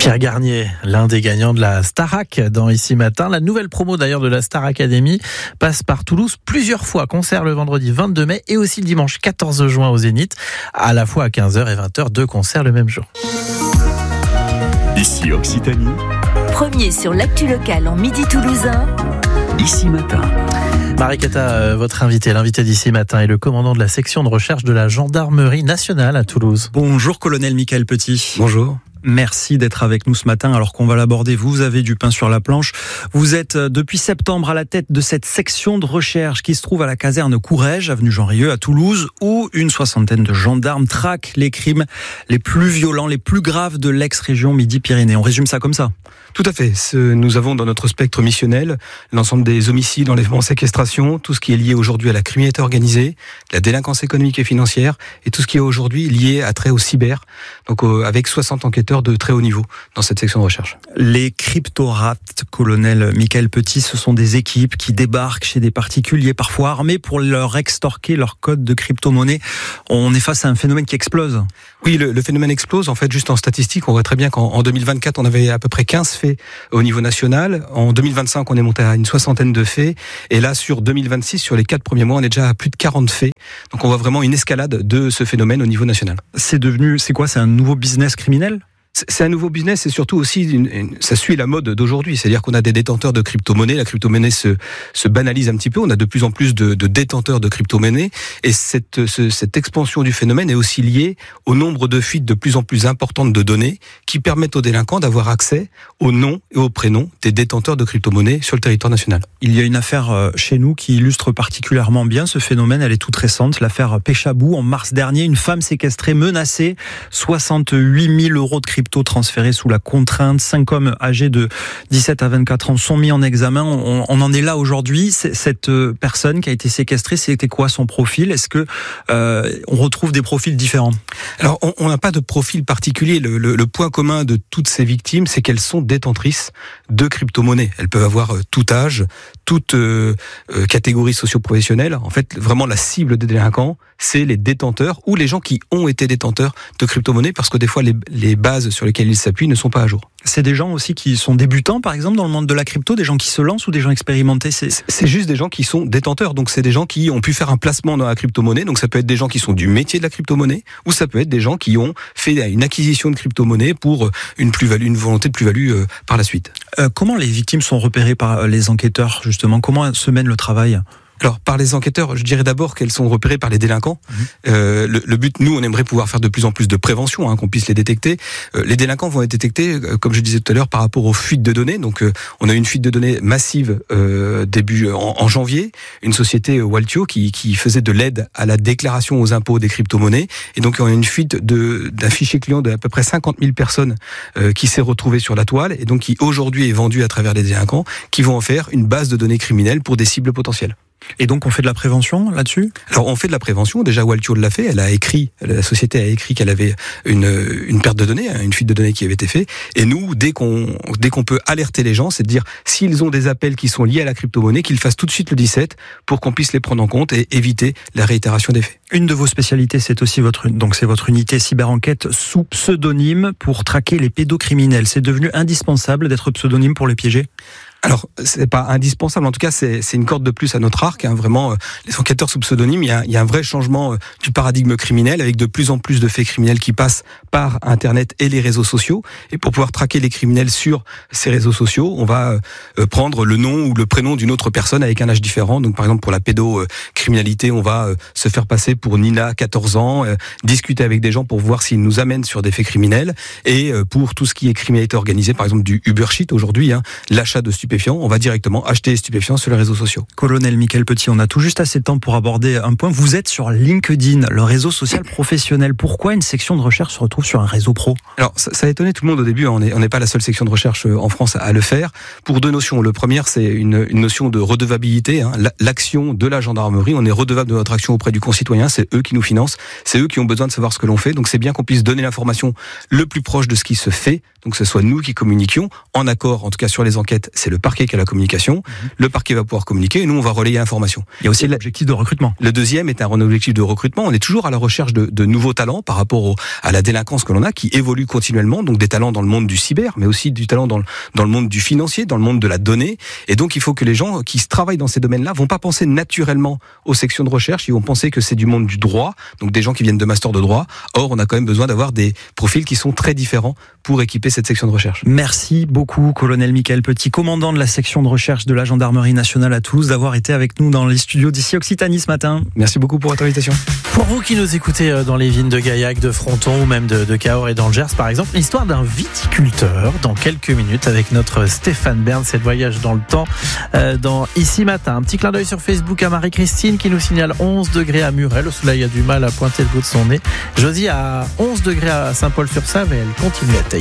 Pierre Garnier, l'un des gagnants de la Starac dans Ici Matin. La nouvelle promo d'ailleurs de la Star Academy passe par Toulouse plusieurs fois. Concert le vendredi 22 mai et aussi le dimanche 14 juin au Zénith, à la fois à 15h et 20h, 2 concerts le même jour. Ici Occitanie. Premier sur l'actu locale en Midi toulousain. Ici Matin. Marie Cata, votre l'invité d'Ici Matin est le commandant de la section de recherche de la Gendarmerie nationale à Toulouse. Bonjour colonel Michael Petit. Bonjour. Merci d'être avec nous ce matin alors qu'on va l'aborder. Vous avez du pain sur la planche. Vous êtes depuis septembre à la tête de cette section de recherche qui se trouve à la caserne Courrèges, avenue Jean Rieu à Toulouse, où une soixantaine de gendarmes traquent les crimes les plus violents, les plus graves de l'ex-région Midi-Pyrénées. On résume ça comme ça? Tout à fait. Nous avons dans notre spectre missionnel l'ensemble des homicides, enlèvements, séquestrations, tout ce qui est lié aujourd'hui à la criminalité organisée, la délinquance économique et financière, et tout ce qui est aujourd'hui lié à trait au cyber, donc avec 60 enquêteurs de très haut niveau dans cette section de recherche. Les crypto-rats, colonel Michael Petit, ce sont des équipes qui débarquent chez des particuliers, parfois armés, pour leur extorquer leur code de crypto-monnaie. On est face à un phénomène qui explose. Oui, le phénomène explose. En fait, juste en statistique, on voit très bien qu'en 2024, on avait à peu près 15 faits au niveau national. En 2025, on est monté à une soixantaine de faits. Et là, sur 2026, sur les 4 premiers mois, on est déjà à plus de 40 faits. Donc on voit vraiment une escalade de ce phénomène au niveau national. C'est quoi? C'est un nouveau business criminel? C'est un nouveau business et surtout aussi, ça suit la mode d'aujourd'hui. C'est-à-dire qu'on a des détenteurs de crypto-monnaies. La crypto-monnaie se banalise un petit peu. On a de plus en plus de détenteurs de crypto-monnaies. Et cette expansion du phénomène est aussi liée au nombre de fuites de plus en plus importantes de données qui permettent aux délinquants d'avoir accès aux noms et aux prénoms des détenteurs de crypto-monnaies sur le territoire national. Il y a une affaire chez nous qui illustre particulièrement bien ce phénomène. Elle est toute récente. L'affaire Péchabou. En mars dernier, une femme séquestrée, menacée, 68 000 euros de crypto transférés sous la contrainte. 5 hommes âgés de 17 à 24 ans sont mis en examen. On en est là aujourd'hui. Cette personne qui a été séquestrée, c'était quoi son profil? Est-ce que on retrouve des profils différents? Alors, on n'a pas de profil particulier. Le point commun de toutes ces victimes, c'est qu'elles sont détentrices de crypto-monnaies. Elles peuvent avoir tout âge, toute catégorie socio-professionnelle. En fait, vraiment la cible des délinquants, c'est les détenteurs ou les gens qui ont été détenteurs de crypto-monnaies, parce que des fois, les bases sur lesquelles ils s'appuient ne sont pas à jour. C'est des gens aussi qui sont débutants, par exemple, dans le monde de la crypto, des gens qui se lancent ou des gens expérimentés? C'est juste des gens qui sont détenteurs. Donc, c'est des gens qui ont pu faire un placement dans la crypto-monnaie. Donc, ça peut être des gens qui sont du métier de la crypto-monnaie, ou ça peut être des gens qui ont fait une acquisition de crypto-monnaie pour une plus-value, une volonté de plus-value par la suite. Comment les victimes sont repérées par les enquêteurs, justement? Comment se mène le travail? Alors, par les enquêteurs, je dirais d'abord qu'elles sont repérées par les délinquants. Le but, nous, on aimerait pouvoir faire de plus en plus de prévention, qu'on puisse les détecter. Les délinquants vont être détectés, comme je disais tout à l'heure, par rapport aux fuites de données. Donc, on a une fuite de données massive début en janvier. Une société, Waltio, qui faisait de l'aide à la déclaration aux impôts des crypto-monnaies. Et donc, on a une fuite d'un fichier client d'à peu près 50 000 personnes qui s'est retrouvée sur la toile et donc qui, aujourd'hui, est vendue à travers les délinquants qui vont en faire une base de données criminelles pour des cibles potentielles. Et donc on fait de la prévention là-dessus? Alors on fait de la prévention, déjà Waltio l'a fait, la société a écrit qu'elle avait une perte de données, une fuite de données qui avait été faite, et nous, dès qu'on peut alerter les gens, c'est de dire s'ils ont des appels qui sont liés à la crypto-monnaie, qu'ils fassent tout de suite le 17 pour qu'on puisse les prendre en compte et éviter la réitération des faits. Une de vos spécialités, c'est aussi votre unité cyber-enquête sous pseudonyme pour traquer les pédocriminels. C'est devenu indispensable d'être pseudonyme pour les piéger? Alors, c'est pas indispensable. En tout cas, c'est une corde de plus à notre arc. Vraiment, les enquêteurs sous pseudonyme, il y a un vrai changement du paradigme criminel, avec de plus en plus de faits criminels qui passent par Internet et les réseaux sociaux. Et pour pouvoir traquer les criminels sur ces réseaux sociaux, on va prendre le nom ou le prénom d'une autre personne avec un âge différent. Donc, par exemple, pour la pédocriminalité, on va se faire passer pour Nina, 14 ans, discuter avec des gens pour voir s'ils nous amènent sur des faits criminels. Et pour tout ce qui est criminalité organisée, par exemple du Uber Sheet aujourd'hui, l'achat de stupéfiants, on va directement acheter les stupéfiants sur les réseaux sociaux. Colonel Michael Petit, on a tout juste assez de temps pour aborder un point. Vous êtes sur LinkedIn, le réseau social professionnel. Pourquoi une section de recherche se retrouve sur un réseau pro? Alors, ça a étonné tout le monde au début. On n'est pas la seule section de recherche en France à le faire. Pour 2 notions. Le premier, c'est une notion de redevabilité. L'action de la gendarmerie, on est redevable de notre action auprès du concitoyen. C'est eux qui nous financent. C'est eux qui ont besoin de savoir ce que l'on fait. Donc, c'est bien qu'on puisse donner l'information le plus proche de ce qui se fait. Donc, que ce soit nous qui communiquions. En accord, en tout cas sur les enquêtes, c'est le le parquet qui a la communication. Le parquet va pouvoir communiquer et nous, on va relayer l'information. Il y a aussi l'objectif de recrutement. Le deuxième est un objectif de recrutement. On est toujours à la recherche de nouveaux talents par rapport à la délinquance que l'on a, qui évolue continuellement. Donc des talents dans le monde du cyber, mais aussi du talent dans le monde du financier, dans le monde de la donnée. Et donc il faut que les gens qui travaillent dans ces domaines-là vont pas penser naturellement aux sections de recherche. Ils vont penser que c'est du monde du droit, donc des gens qui viennent de master de droit. Or, on a quand même besoin d'avoir des profils qui sont très différents pour équiper cette section de recherche. Merci beaucoup, colonel Michael Petit, commandant de la section de recherche de la Gendarmerie nationale à Toulouse, d'avoir été avec nous dans les studios d'ici Occitanie ce matin. Merci beaucoup pour votre invitation. Pour vous qui nous écoutez dans les vignes de Gaillac, de Fronton ou même de Cahors et dans le Gers par exemple, l'histoire d'un viticulteur dans quelques minutes avec notre Stéphane Bern, c'est le voyage dans le temps dans Ici Matin. Un petit clin d'œil sur Facebook à Marie-Christine qui nous signale 11 degrés à Muret. Le soleil a du mal à pointer le bout de son nez. Josie a 11 degrés à Saint-Paul-sur-Save et elle continue à tailler.